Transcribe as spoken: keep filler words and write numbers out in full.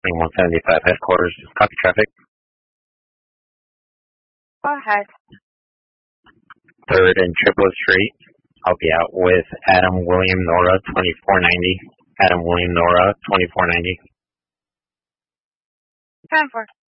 twenty-one seventy-five headquarters. Copy traffic. Go ahead. Third and Triplet Street. I'll be out with Adam William Nora, twenty-four ninety. Adam William Nora, twenty-four ninety. Time for.